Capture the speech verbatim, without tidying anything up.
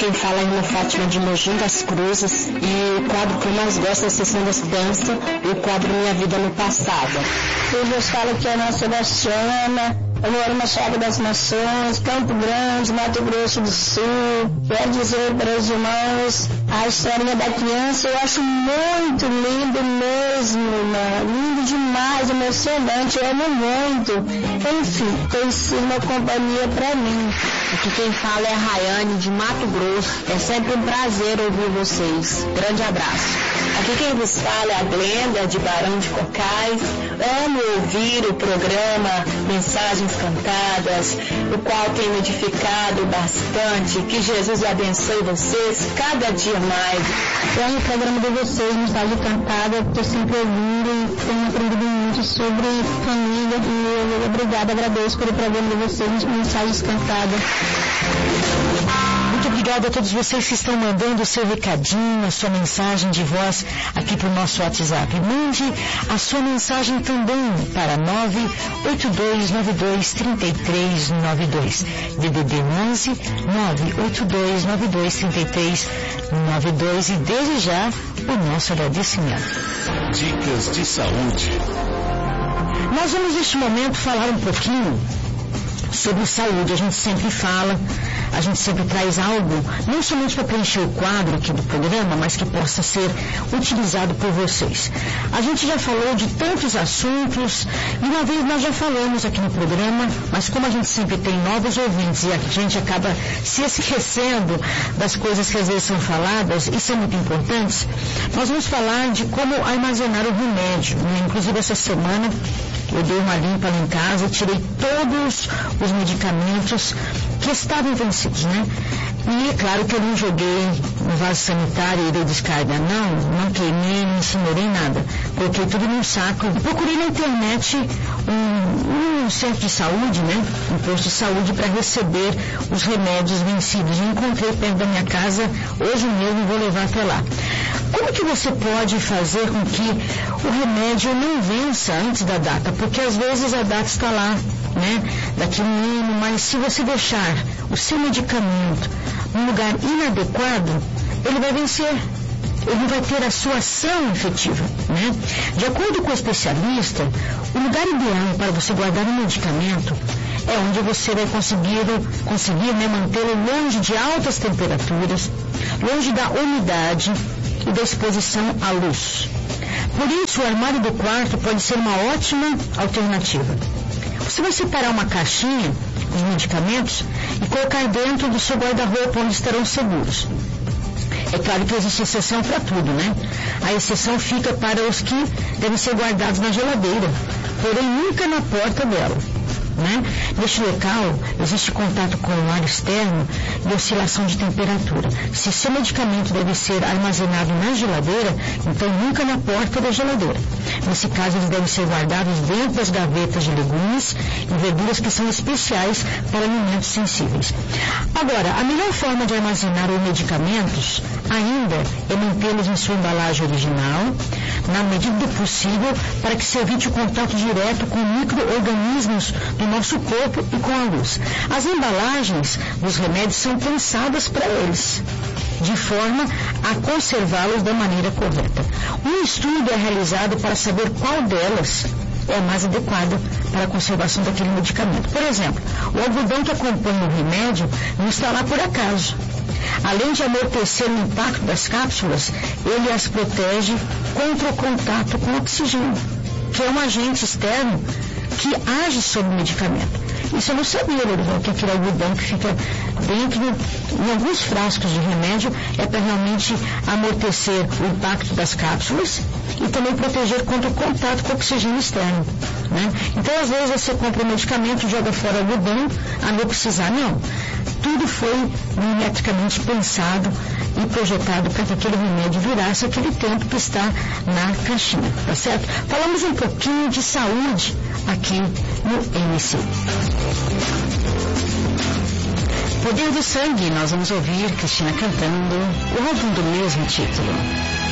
quem fala é a irmã Fátima de Mogi das Cruzes, e o quadro que eu mais gosto é a Sessão da Esperança, o quadro Minha Vida no Passado. Eu vos falo que é a nossa Sebastiana, eu moro na Chácara das Nações, Campo Grande, Mato Grosso do Sul. Quero dizer para os irmãos, a historinha da criança eu acho muito lindo mesmo, irmã. Lindo demais, emocionante, eu amo muito. Enfim, tem sido uma companhia para mim. Aqui quem fala é a Rayane de Mato Grosso. É sempre um prazer ouvir vocês. Grande abraço. Aqui quem vos fala é a Glenda de Barão de Cocais. Amo ouvir o programa Mensagens Cantadas, o qual tem me edificado bastante. Que Jesus abençoe vocês cada dia mais. Eu amo o programa de vocês, Mensagem Cantada, estou sempre ouvindo e tenho aprendido muito sobre família. E eu, obrigada, agradeço pelo programa de vocês, Mensagens Cantadas. Muito obrigada a todos vocês que estão mandando o seu recadinho, a sua mensagem de voz aqui para o nosso WhatsApp. Mande a sua mensagem também para nove oito dois nove dois três três nove dois. D D D onze nove oito dois nove dois três três nove dois, e desde já o nosso agradecimento. Dicas de saúde. Nós vamos neste momento falar um pouquinho sobre saúde. A gente sempre fala, a gente sempre traz algo, não somente para preencher o quadro aqui do programa, mas que possa ser utilizado por vocês. A gente já falou de tantos assuntos, e uma vez nós já falamos aqui no programa, mas como a gente sempre tem novos ouvintes e a gente acaba se esquecendo das coisas que às vezes são faladas e são muito importantes, nós vamos falar de como armazenar o remédio. Inclusive essa semana eu dei uma limpa lá em casa e tirei todos os medicamentos que estavam vencidos, né? E é claro que eu não joguei no vaso sanitário e dei descarga, não, não queimei, não incinerei nada. Coloquei tudo num saco. Procurei na internet um, um centro de saúde, né? Um posto de saúde para receber os remédios vencidos. E encontrei perto da minha casa, hoje mesmo vou levar até lá. Como que você pode fazer com que o remédio não vença antes da data? Porque às vezes a data está lá, né? Daqui a um ano, mas se você deixar o seu medicamento num lugar inadequado, ele vai vencer. Ele não vai ter a sua ação efetiva, né? De acordo com o especialista, o lugar ideal para você guardar um medicamento é onde você vai conseguir, conseguir né, mantê-lo longe de altas temperaturas, longe da umidade e da exposição à luz. Por isso, o armário do quarto pode ser uma ótima alternativa. Você vai separar uma caixinha dos medicamentos e colocar dentro do seu guarda-roupa, onde estarão seguros. É claro que existe exceção para tudo, né? A exceção fica para os que devem ser guardados na geladeira, porém nunca na porta dela. Né? Neste local existe contato com o ar externo e oscilação de temperatura. Se seu medicamento deve ser armazenado na geladeira, então nunca na porta da geladeira. Nesse caso, eles devem ser guardados dentro das gavetas de legumes e verduras que são especiais para alimentos sensíveis. Agora, a melhor forma de armazenar os medicamentos ainda é mantê-los em sua embalagem original, na medida do possível, para que se evite o contato direto com micro-organismos do nosso corpo e com a luz. As embalagens dos remédios são pensadas para eles, de forma a conservá-los da maneira correta. Um estudo é realizado para saber qual delas é a mais adequada para a conservação daquele medicamento. Por exemplo, o algodão que acompanha o remédio não está lá por acaso. Além de amortecer o impacto das cápsulas, ele as protege contra o contato com o oxigênio, que é um agente externo que age sobre o medicamento. Isso eu não sabia, Lorival, que aquele algodão que fica dentro, em alguns frascos de remédio, é para realmente amortecer o impacto das cápsulas e também proteger contra o contato com o oxigênio externo. Né? Então, às vezes, você compra um medicamento, joga fora o algodão, ah, não precisar, não. Tudo foi milimetricamente pensado e projetado para que aquele remédio durasse aquele tempo que está na caixinha, tá certo? Falamos um pouquinho de saúde aqui no M C. Poder do Sangue, nós vamos ouvir Cristina cantando o álbum do mesmo título.